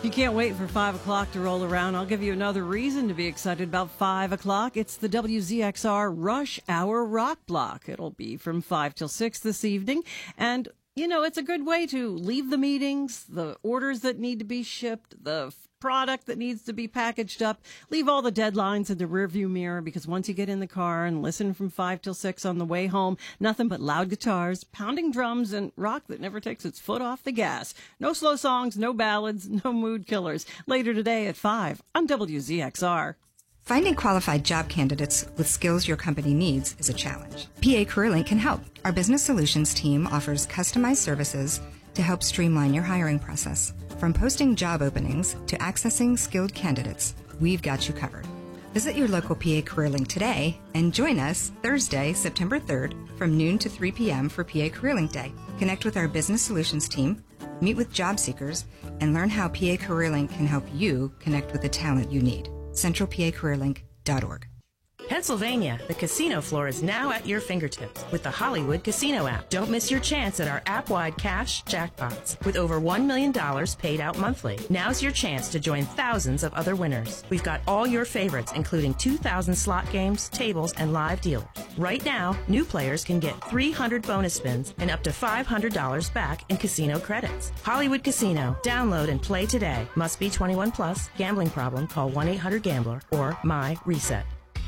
You can't wait for 5 o'clock to roll around. I'll give you another reason to be excited about 5 o'clock. It's the WZXR Rush Hour Rock Block. It'll be from 5 till 6 this evening. And, you know, it's a good way to leave the meetings, the orders that need to be shipped, the product that needs to be packaged up, leave all the deadlines in the rearview mirror, because once you get in the car and listen from 5 till 6 on the way home, nothing but loud guitars, pounding drums, and rock that never takes its foot off the gas. No slow songs, no ballads, no mood killers. Later today at 5 on WZXR. Finding qualified job candidates with skills your company needs is a challenge. PA CareerLink can help. Our business solutions team offers customized services to help streamline your hiring process. From posting job openings to accessing skilled candidates, we've got you covered. Visit your local PA CareerLink today and join us Thursday, September 3rd from noon to 3 p.m. for PA CareerLink Day. Connect with our business solutions team, meet with job seekers, and learn how PA CareerLink can help you connect with the talent you need. CentralPACareerLink.org. Pennsylvania, the casino floor is now at your fingertips with the Hollywood Casino app. Don't miss your chance at our app-wide cash jackpots with over $1 million paid out monthly. Now's your chance to join thousands of other winners. We've got all your favorites, including 2,000 slot games, tables, and live dealers. Right now, new players can get 300 bonus spins and up to $500 back in casino credits. Hollywood Casino. Download and play today. Must be 21 plus. Gambling problem? Call 1-800-GAMBLER or My Reset.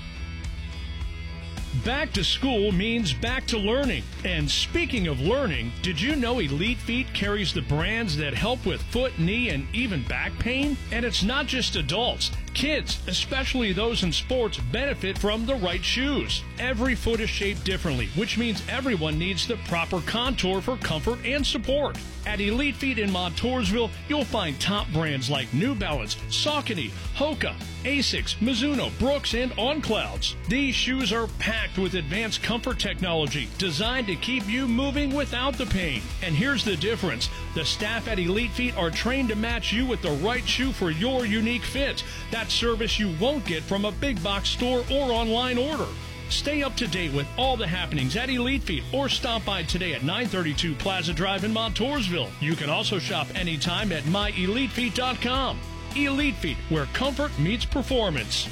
Back to school means back to learning. And speaking of learning, did you know Elite Feet carries the brands that help with foot, knee, and even back pain? And it's not just adults. Kids, especially those in sports, benefit from the right shoes. Every foot is shaped differently, which means everyone needs the proper contour for comfort and support. At Elite Feet in Montoursville, you'll find top brands like New Balance, Saucony, Hoka, Asics, Mizuno, Brooks, and On Clouds. These shoes are packed with advanced comfort technology designed to keep you moving without the pain. And here's the difference. The staff at Elite Feet are trained to match you with the right shoe for your unique fit. That service you won't get from a big box store or online order. Stay up to date with all the happenings at Elite Feet or stop by today at 932 Plaza Drive in Montoursville. You can also shop anytime at myelitefeet.com. Elite Feet, where comfort meets performance.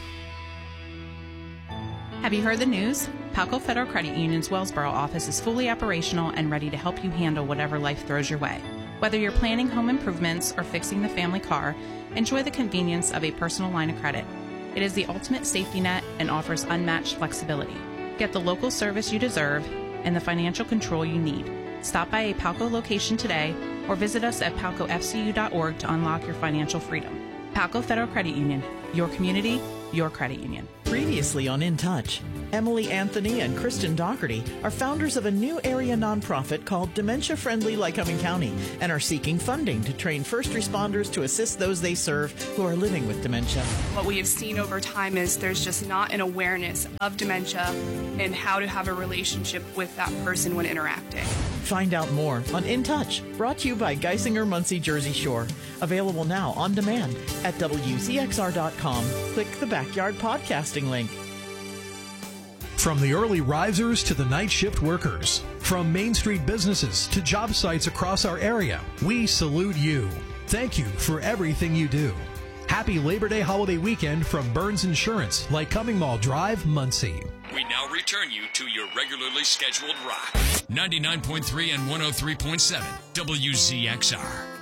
Have you heard the news? Palco Federal Credit Union's Wellsboro office is fully operational and ready to help you handle whatever life throws your way. Whether you're planning home improvements or fixing the family car, enjoy the convenience of a personal line of credit. It is the ultimate safety net and offers unmatched flexibility. Get the local service you deserve and the financial control you need. Stop by a Palco location today or visit us at palcofcu.org to unlock your financial freedom. Palco Federal Credit Union, your community, your credit union. Previously on In Touch, Emily Anthony and Kristen Doherty are founders of a new area nonprofit called Dementia Friendly Lycoming County and are seeking funding to train first responders to assist those they serve who are living with dementia. What we have seen over time is there's just not an awareness of dementia and how to have a relationship with that person when interacting. Find out more on In Touch, brought to you by Geisinger Muncie Jersey Shore. Available now on demand at WZXR.com. Click the Backyard Podcasting link. From the early risers to the night shift workers, from Main Street businesses to job sites across our area, we salute you. Thank you for everything you do. Happy Labor Day holiday weekend from Burns Insurance, Lycoming Mall Drive, Muncie. We now return you to your regularly scheduled rock. 99.3 and 103.7 WZXR.